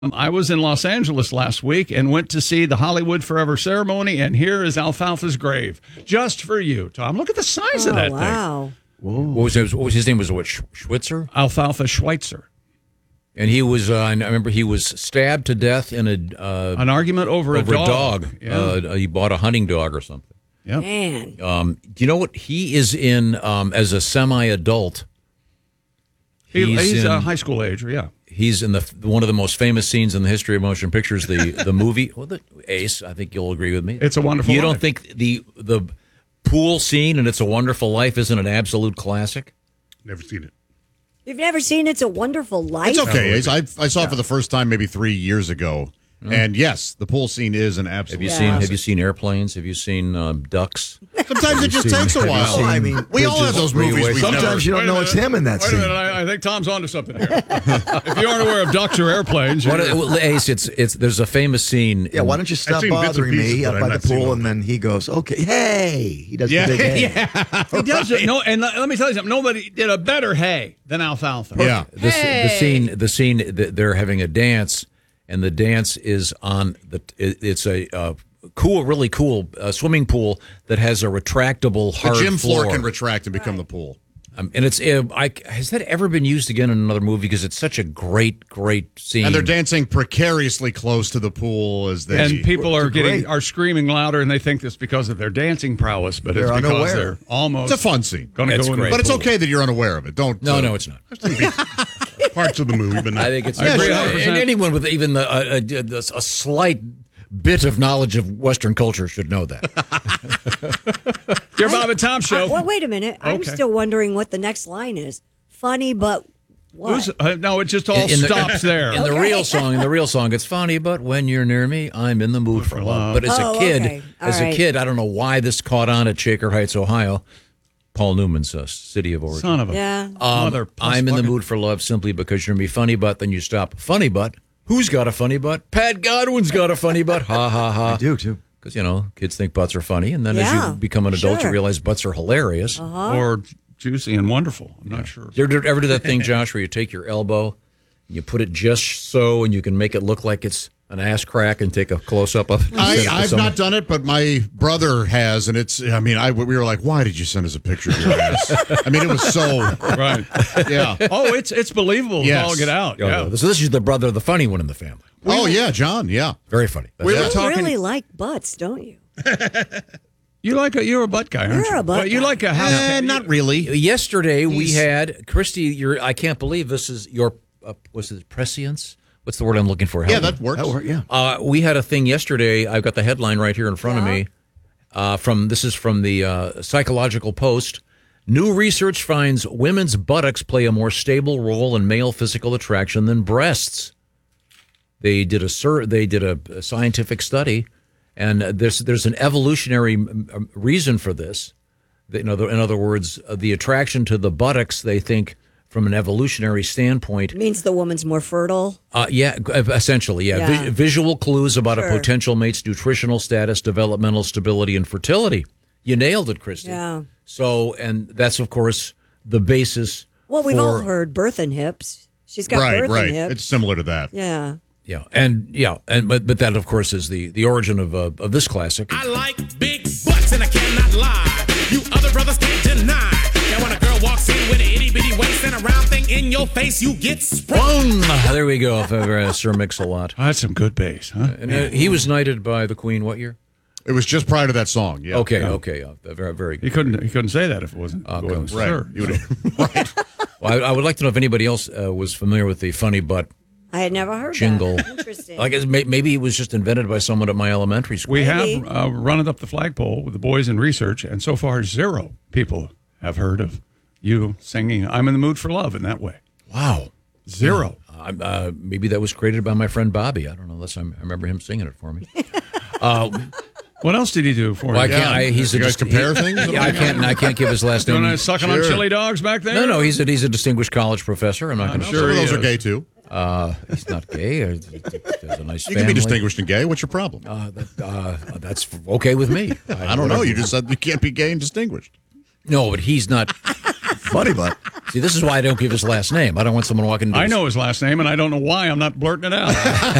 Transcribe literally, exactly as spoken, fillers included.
Um, I was in Los Angeles last week and went to see the Hollywood Forever ceremony, and here is Alfalfa's grave, just for you, Tom. Look at the size oh, of that wow. thing. Whoa. What was his, what was his name? Was it what, Schweitzer? Alfalfa Schweitzer. And he was, uh, I remember he was stabbed to death in a... Uh, An argument over, over a dog. A dog. Yeah. Uh, he bought a hunting dog or something. Yep. Man. Um, do you know what? He is in, um, as a semi-adult. He, he's he's a in, high school age, yeah. He's in the one of the most famous scenes in the history of motion pictures, the the movie well, the Ace. I think you'll agree with me. It's a Wonderful You Life. don't think the the pool scene in It's a Wonderful Life isn't an absolute classic? Never seen it. You've never seen It's a Wonderful Life? It's okay. It's, I, I saw it for the first time maybe three years ago. Mm. And yes, the pool scene is an absolute Have you Yeah. seen classic. Have you seen airplanes? Have you seen um, ducks? Sometimes it just seen- takes a have you while. seen I mean, we all have those movies. We've Sometimes never, you don't Wait a know it's minute. him in that Wait scene. a minute, I, I think Tom's onto something here. If you aren't aware of ducks or airplanes, What, you're- well, Ace, it's it's there's a famous scene. Yeah, in- why don't you stop seen bits and bothering pieces, me but up I've by the not seen pool? one. And then he goes, okay, hey. He does Yeah, the big hey. yeah. he does it. No, and let let me tell you something. Nobody did a better hay than Alfalfa. Yeah. This, Hey! the scene, the scene, that they're having a dance, and the dance is on the. It, it's a uh, cool, really cool uh, swimming pool that has a retractable The hard gym floor floor can retract and become the pool. Um, and it's. Uh, I, has that ever been used again in another movie? Because it's such a great, great scene. And they're dancing precariously close to the pool as they. And people are It's getting great. are screaming louder, and they think it's because of their dancing prowess, but it's They're because unaware. they're almost. It's a fun scene. Going to It's go in great. the But it's pool. okay that you're unaware of it. Don't. No, uh, no, it's not. Parts of the movie, but not. I think it's. I agree Yeah, one hundred percent. and anyone with even the, a, a, a, a slight bit of knowledge of Western culture should know that. Your Bob and Tom show. Uh, well, wait a minute. I'm Okay. still wondering what the next line is. Funny, but what? Who's- uh, no, it just all In the- stops there. In the real song, in the real song, it's funny, but when you're near me, I'm in the mood for love. But as Oh, a kid, okay. All as a right. kid, I don't know why this caught on at Shaker Heights, Ohio, Paul Newman's uh, city of origin. Son of a Yeah. Um, mother. I'm in the fucking- mood for love simply because you're me funny butt. Then you stop funny butt. Who's got a funny butt? Pat Godwin's got a funny butt. Ha ha ha. I do, too. Because you know, kids think butts are funny, and then as Yeah, you become an adult, sure. you realize butts are hilarious. Or juicy and wonderful. I'm not sure. You ever, ever do that thing, Josh, where you take your elbow, and you put it just so, and you can make it look like it's an ass crack, and take a close up of it? I, Send it to I've someone? not done it, but my brother has, and it's. I mean, I we were like, why did you send us a picture of your ass? I mean, it was so. Right. Yeah. Oh, it's it's believable. Yes. Yes. All get out. Oh, Yeah. no. So this is the brother, the funny one in the family. Oh yeah, John. Yeah. Very funny. We You were talking. really like butts, don't you? You like a you're a butt guy, aren't You're you? a butt But you guy. like a house. Eh, not really. Yesterday we He's- had Christy. Your I can't believe this is your. Uh, was it prescience? What's the word I'm looking for? Yeah, Help me. that works. That worked, yeah. Uh, we had a thing yesterday. I've got the headline right here in front of Yeah. me. Uh, from this is from the uh, Psychological Post. New research finds women's buttocks play a more stable role in male physical attraction than breasts. They did a sur- they did a, a scientific study, and there's there's an evolutionary um, reason for this. In other in other words, uh, the attraction to the buttocks, they think, from an evolutionary standpoint, Means the woman's more fertile. uh, yeah, essentially, yeah. Yeah. Vi- visual clues about Sure. a potential mate's nutritional status, developmental stability, and fertility. You nailed it, Christy. Yeah. So, and that's, of course, the basis. Well, we've for, all heard birth and hips. She's got Right, birth right. and hips. It's similar to that. yeah. Yeah, and yeah, and but but that, of course, is the the origin of uh, of this classic. I like big butts and I cannot lie. You other brothers can't deny. Now when a girl walks in with an itty bitty waist and a round thing in your face, you get sprung. Boom! There we go, uh, Sir Mix-a-Lot. Oh, that's some good bass, huh? And uh, he was knighted by the Queen. What year? It was just prior to that song. Yeah. Okay, okay, uh, very very He good. couldn't he couldn't say that if it wasn't. Uh, going, right. sure. You would- right. Well, I, I would like to know if anybody else uh, was familiar with the funny butt I had never heard jingle. that. Interesting. I guess may- maybe it was just invented by someone at my elementary school. We Maybe. have uh, run it up the flagpole with the boys in research, and so far zero people have heard of you singing "I'm in the Mood for Love" in that way. Wow. Zero. Uh, uh, maybe that was created by my friend Bobby. I don't know. Unless I'm, I remember him singing it for me. uh, What else did he do for well, I you? can't. I, he's You a guys dis- compare he- things? Yeah, I can't. I can't give his last Doing name. a sucking on Sure. chili dogs back there? No, no. He's a he's a distinguished college professor. I'm not going to. sure Some of he those are is. gay too. Uh, he's not gay. Or, there's a nice You family. can be distinguished and gay. What's your problem? Uh, that, uh, that's okay with me. I don't know. You just said you can't be gay and distinguished. No, but he's not. Funny butt. See, this is why I don't give his last name. I don't want someone walking into I his- know his last name, and I don't know why I'm not blurting it out.